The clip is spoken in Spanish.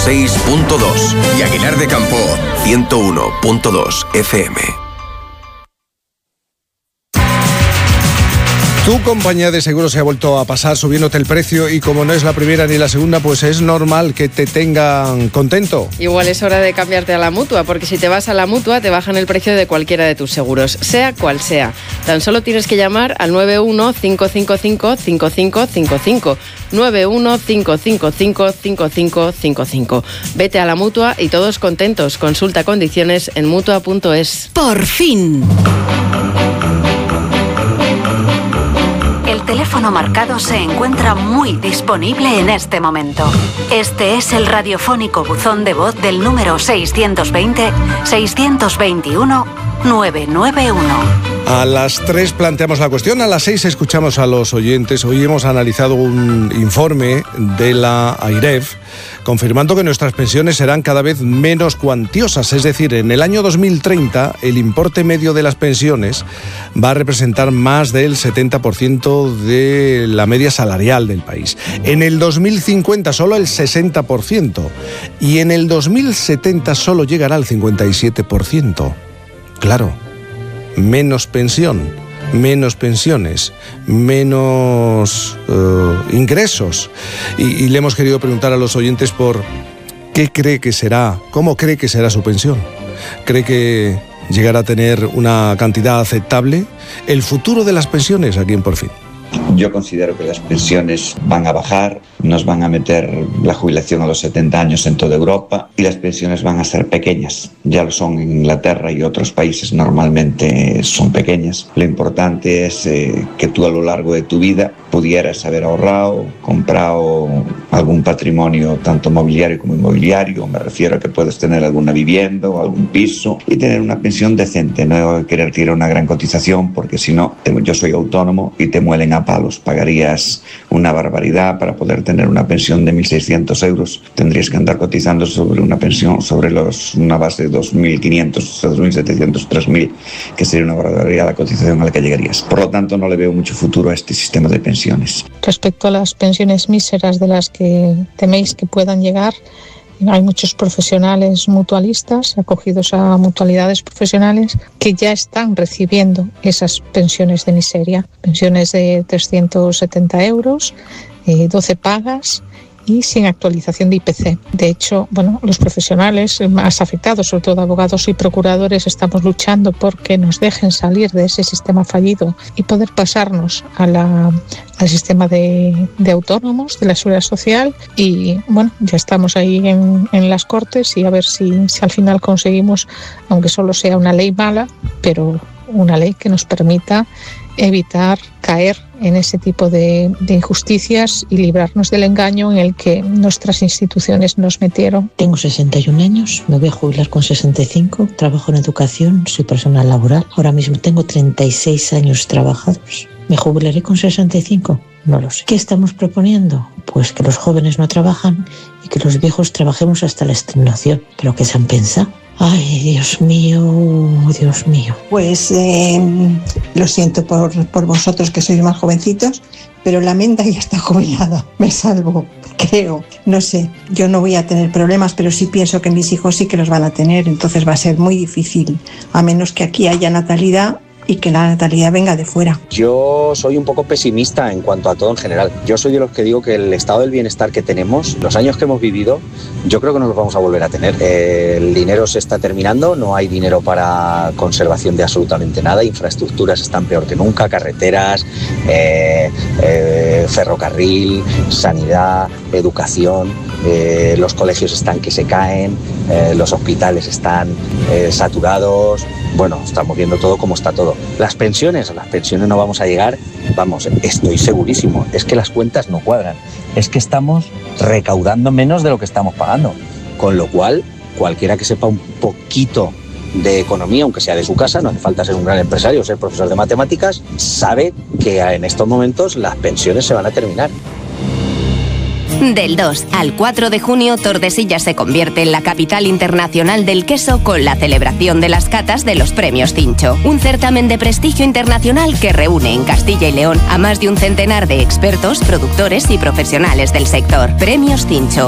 106.2 y Aguilar de Campo 101.2 FM. Tu compañía de seguros se ha vuelto a pasar subiéndote el precio y como no es la primera ni la segunda, pues es normal que te tengan contento. Igual es hora de cambiarte a la Mutua, porque si te vas a la Mutua te bajan el precio de cualquiera de tus seguros, sea cual sea. Tan solo tienes que llamar al 91-555-5555. 91-555-5555. Vete a la Mutua y todos contentos. Consulta condiciones en Mutua.es. Por fin. El teléfono marcado se encuentra muy disponible en este momento. Este es el radiofónico buzón de voz del número 620-621-991. A las 3 planteamos la cuestión, a las 6 escuchamos a los oyentes. Hoy hemos analizado un informe de la AIREF confirmando que nuestras pensiones serán cada vez menos cuantiosas. Es decir, en el año 2030 el importe medio de las pensiones va a representar más del 70% de la media salarial del país. En el 2050 solo el 60% y en el 2070 solo llegará al 57%. Claro. Menos pensión, menos pensiones, menos ingresos. Y le hemos querido preguntar a los oyentes por qué cree que será, cómo cree que será su pensión. ¿Cree que llegará a tener una cantidad aceptable? El futuro de las pensiones aquí en Por Fin. Yo considero que las pensiones van a bajar, nos van a meter la jubilación a los 70 años en toda Europa y las pensiones van a ser pequeñas. Ya lo son en Inglaterra y otros países, normalmente son pequeñas. Lo importante es que tú a lo largo de tu vida pudieras haber ahorrado, comprado algún patrimonio, tanto mobiliario como inmobiliario. Me refiero a que puedes tener alguna vivienda o algún piso y tener una pensión decente. No querer tirar una gran cotización porque si no, yo soy autónomo y te muelen a palos. Pagarías una barbaridad para poder tener una pensión de 1.600 euros. Tendrías que andar cotizando sobre una pensión, sobre una base de 2.500, 2.700, 3.000, que sería una barbaridad la cotización a la que llegarías. Por lo tanto, no le veo mucho futuro a este sistema de pensiones. Respecto a las pensiones míseras de las que teméis que puedan llegar, hay muchos profesionales mutualistas, acogidos a mutualidades profesionales, que ya están recibiendo esas pensiones de miseria, pensiones de 370 euros, 12 pagas y sin actualización de IPC. De hecho, los profesionales más afectados, sobre todo abogados y procuradores, estamos luchando porque nos dejen salir de ese sistema fallido y poder pasarnos al sistema de autónomos, de la seguridad social. Y ya estamos ahí en las Cortes y a ver si al final conseguimos, aunque solo sea una ley mala, pero una ley que nos permita evitar caer en ese tipo de injusticias y librarnos del engaño en el que nuestras instituciones nos metieron. Tengo 61 años, me voy a jubilar con 65, trabajo en educación, soy personal laboral. Ahora mismo tengo 36 años trabajados. ¿Me jubilaré con 65? No lo sé. ¿Qué estamos proponiendo? Pues que los jóvenes no trabajan y que los viejos trabajemos hasta la extenuación. ¿Pero qué se han pensado? Ay, Dios mío, Dios mío. Pues lo siento por vosotros que sois más jovencitos, pero la Menda ya está jubilada. Me salvo, creo. No sé, yo no voy a tener problemas, pero sí pienso que mis hijos sí que los van a tener. Entonces va a ser muy difícil, a menos que aquí haya natalidad y que la natalidad venga de fuera. Yo soy un poco pesimista en cuanto a todo en general. Yo soy de los que digo que el estado del bienestar que tenemos, los años que hemos vivido, yo creo que no los vamos a volver a tener. El dinero se está terminando, no hay dinero para conservación de absolutamente nada, infraestructuras están peor que nunca, carreteras, ferrocarril, sanidad, educación, los colegios están que se caen, los hospitales están saturados. Bueno, estamos viendo todo como está todo. Las pensiones no vamos a llegar, estoy segurísimo, es que las cuentas no cuadran, es que estamos recaudando menos de lo que estamos pagando, con lo cual cualquiera que sepa un poquito de economía, aunque sea de su casa, no hace falta ser un gran empresario o ser profesor de matemáticas, sabe que en estos momentos las pensiones se van a terminar. Del 2 al 4 de junio, Tordesillas se convierte en la capital internacional del queso con la celebración de las catas de los Premios Cincho. Un certamen de prestigio internacional que reúne en Castilla y León a más de un centenar de expertos, productores y profesionales del sector. Premios Cincho.